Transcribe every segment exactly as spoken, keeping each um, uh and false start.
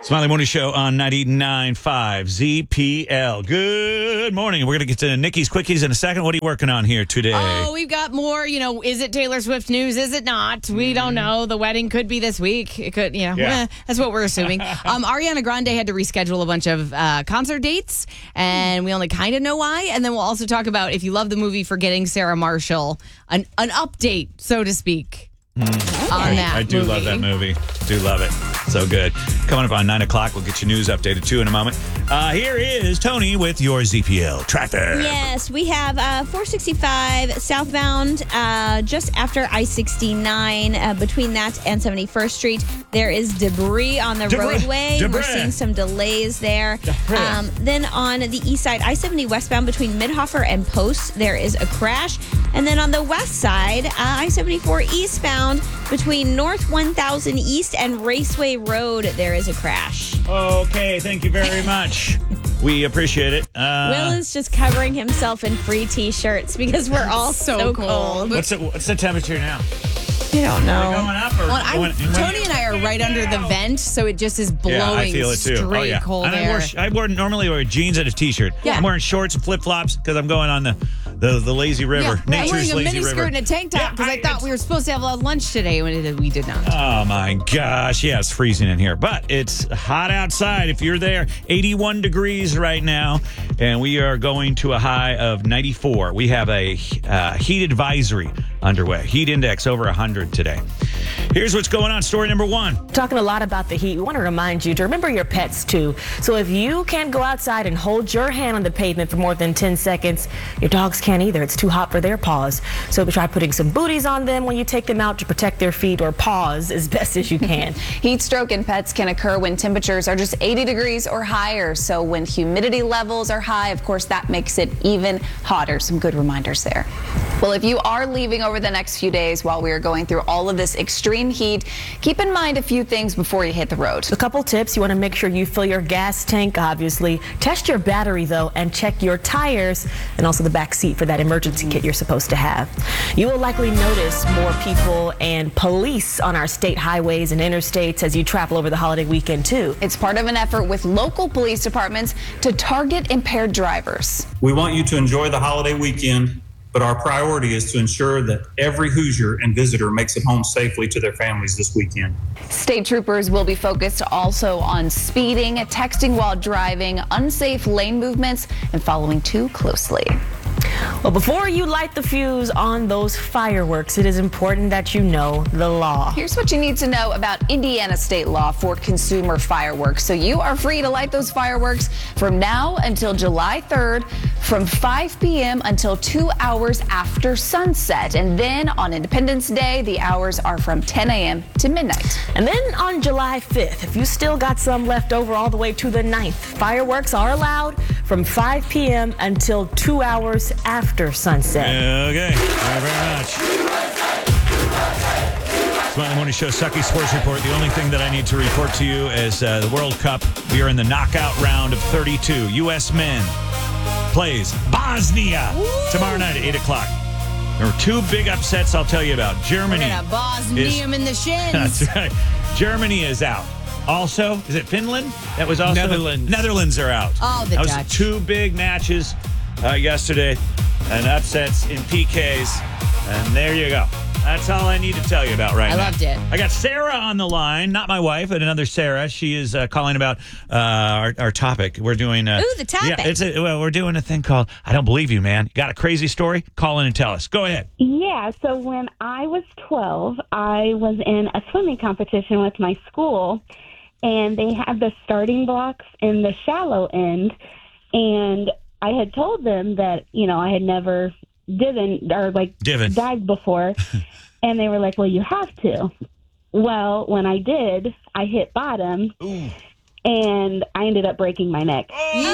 Smiley Morning Show on ninety-nine point five Z P L. Good morning. We're going to get to Nikki's Quickies in a second. What are you working on here today? Oh, we've got more. You know, is it Taylor Swift news? Is it not? We mm. don't know. The wedding could be this week. It could, you know, yeah. eh, that's what we're assuming. um, Ariana Grande had to reschedule a bunch of uh, concert dates, and we only kind of know why. And then we'll also talk about, if you love the movie Forgetting Sarah Marshall, an, an update, so to speak. Mm. On that I do movie. love that movie. Do love it. So good. Coming up on nine o'clock, we'll get your news updated too in a moment. Uh, here is Tony with your Z P L traffic. Yes, we have uh, four sixty-five southbound uh, just after I sixty-nine. Uh, between that and seventy-first Street, there is debris on the Debris. roadway. Debris. We're seeing some delays there. Um, then on the east side, I seventy westbound between Midhofer and Post, there is a crash. And then on the west side, uh, I seventy-four eastbound between North one thousand East and Raceway Road, there is a crash. Okay, thank you very much. We appreciate it. Uh, Will is just covering himself in free T-shirts because we're all so, So cold. cold. what's the, what's the temperature now? You don't know. Are they going up or Well, I'm, going, Tony and I are right under the vent, so it just is blowing yeah, I feel it too. straight Oh, yeah. cold and I air. wear, I wear normally wear jeans and a t-shirt. Yeah. I'm wearing shorts and flip-flops because I'm going on the, the, the lazy river. Yeah, I'm Nature's wearing a lazy mini river. skirt and a tank top because Yeah, I, thought it's- we were supposed to have a lunch today when it, we did not. Oh my gosh, yeah, it's freezing in here, but it's hot outside. If you're there, eighty-one degrees right now, and we are going to a high of ninety-four. We have a uh, heat advisory underway. Heat index over one hundred today. Here's what's going on. Story number one. Talking a lot about the heat, we want to remind you to remember your pets too. So if you can't go outside and hold your hand on the pavement for more than ten seconds, your dogs can't either. It's too hot for their paws. So try putting some booties on them when you take them out to protect their feet or paws as best as you can. Heat stroke in pets can occur when temperatures are just eighty degrees or higher. So when humidity levels are high, of course, that makes it even hotter. Some good reminders there. Well, if you are leaving over the next few days while we are going through all of this extreme heat, keep in mind a few things before you hit the road. A couple tips. You want to make sure you fill your gas tank, obviously. Test your battery, though, and check your tires and also the back seat for that emergency kit you're supposed to have. You will likely notice more people and police on our state highways and interstates as you travel over the holiday weekend, too. It's part of an effort with local police departments to target impaired drivers. We want you to enjoy the holiday weekend, but our priority is to ensure that every Hoosier and visitor makes it home safely to their families this weekend. State troopers will be focused also on speeding, texting while driving, unsafe lane movements, and following too closely. Well, before you light the fuse on those fireworks, it is important that you know the law. Here's what you need to know about Indiana state law for consumer fireworks. So you are free to light those fireworks from now until July third, from five p.m. until two hours after sunset. And then on Independence Day, the hours are from ten a.m. to midnight. And then on July fifth, if you still got some left over all the way to the ninth, fireworks are allowed from five p.m. until two hours after sunset. Okay, thank you very much. Smiley Morning Show Sucky Sports Report. The only thing that I need to report to you is uh, the World Cup. We are in the knockout round of thirty-two. U S men plays Bosnia tomorrow night at eight o'clock. There were two big upsets I'll tell you about. Germany. We're gonna Bosnia is- him in the shins. That's right. Germany is out. Also, is it Finland? That was also Netherlands. Netherlands are out. Oh, the that was Dutch. two big matches uh, yesterday and upsets in P Ks. And there you go. That's all I need to tell you about right I now. loved it. I got Sarah on the line, not my wife, but another Sarah. She is uh, calling about uh, our, our topic. We're doing uh, Ooh, the topic. Yeah, it's a, well, we're doing a thing called I Don't Believe You, Man. You got a crazy story? Call in and tell us. Go ahead. Yeah, so when I was twelve, I was in a swimming competition with my school, and they had the starting blocks in the shallow end, and I had told them that, you know, I had never divin or like Divin. dived before, and they were like, well, you have to. Well, when I did, I hit bottom, Ooh. and I ended up breaking my neck.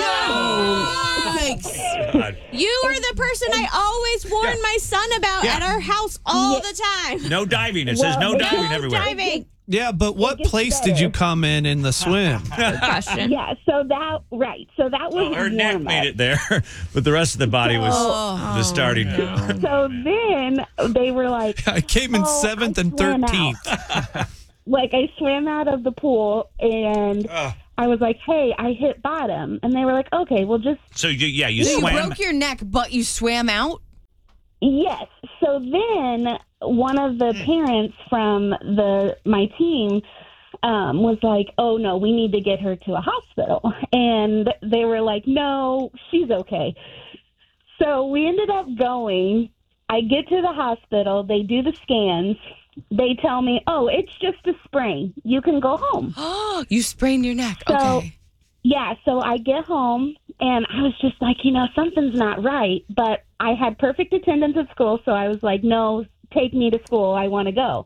Yikes. God. You were the person I always warned Yeah. my son about Yeah. at our house all the time. No diving. It says no Well, diving No everywhere. diving. Yeah, but what gets place did better. you come in in the swim? Question. Yeah, so that, right, so that was Well, her neck warm-up. made it there, but the rest of the body was Oh. the starting. So then they were like, I came in Oh, seventh I and swam out. thirteenth. like I swam out of the pool and Ugh. I was like, hey, I hit bottom. And they were like, okay, well, just, So you, yeah, you You swam. broke your neck, but you swam out? yes. So then one of the parents from the my team um, was like, oh, no, we need to get her to a hospital. And they were like, no, she's okay. So we ended up going. I get to the hospital. They do the scans. They tell me, oh, it's just a sprain. You can go home. Oh, you sprained your neck. So, Okay. yeah, so I get home, and I was just like, you know, something's not right. But I had perfect attendance at school, so I was like, no, take me to school. I want to go.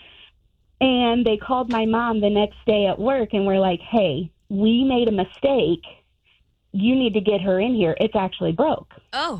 And they called my mom the next day at work, and we're like, hey, we made a mistake. You need to get her in here. It's actually broke. Oh.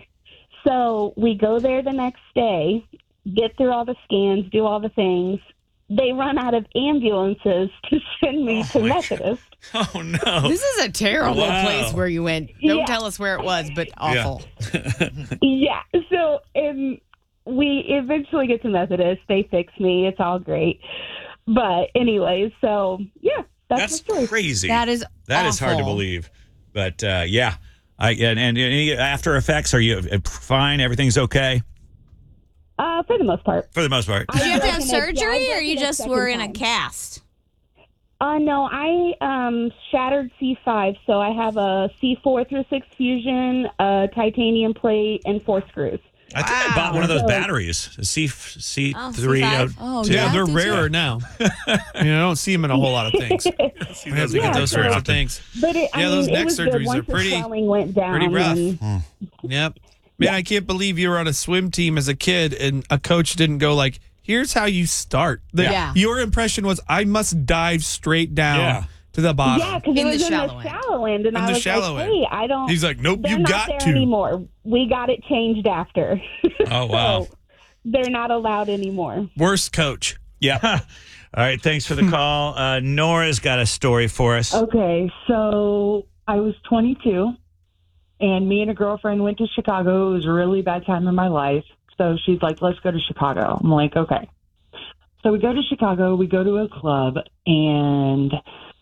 So we go there the next day, get through all the scans, do all the things. They run out of ambulances to send me to Methodist. Oh, no. This is a terrible Wow. place where you went. Don't Yeah. tell us where it was, but awful. Yeah. So um, we eventually get to Methodist. They fix me. It's all great. But anyways, so yeah, that's, That's the story. crazy. That is That is hard to awful. believe. But uh, yeah, I and, and any after effects? Are you fine? Everything's okay Uh, for the most part. for the most part. Did you have to have broken it- yeah, surgery, I or you broke it a just second were in a time. cast? Uh, no, I um, shattered C five, so I have a C four through six fusion, a titanium plate, and four screws. I think I bought one of those So- batteries. A C C Oh, three. C five. Oh, Yeah, yeah. they're Did you? rarer now. you know, I don't see them in a whole lot of things. We have to Yeah, get those so- sorts of things. But it, I Yeah, mean, those it neck was surgeries good. are Once pretty- the swelling went down. pretty rough. and- Yep. Man, I can't believe you were on a swim team as a kid and a coach didn't go like, here's how you start. The- Yeah. Your impression was, I must dive straight down Yeah. to the bottom. Yeah, because it In the was in shallow the end. shallow end, and In I the was shallow like, end. "Hey, I don't." He's like, nope, they're you not got there to. anymore. We got it changed after. Oh, wow. So they're not allowed anymore. Worst coach. Yeah. All right. Thanks for the call. Uh, Nora's got a story for us. Okay, so I was twenty-two, and me and a girlfriend went to Chicago. It was a really bad time in my life. So she's like, let's go to Chicago. I'm like, okay. So we go to Chicago. We go to a club, and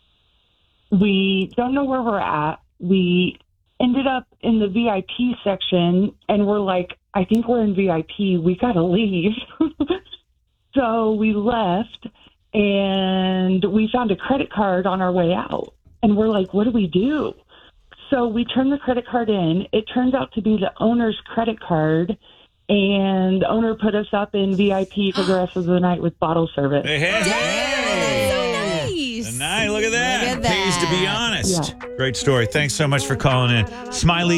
we don't know where we're at. We ended up in the V I P section, and we're like, I think we're in V I P. We got to leave. So we left, and we found a credit card on our way out. And we're like, what do we do? So we turn the credit card in. It turns out to be the owner's credit card, and the owner put us up in V I P for the rest of the night with bottle service. Hey, hey, hey. So nice. Nice. Look at that. Look at Pays to be that. honest. Great story. Thanks so much for calling in. Smiley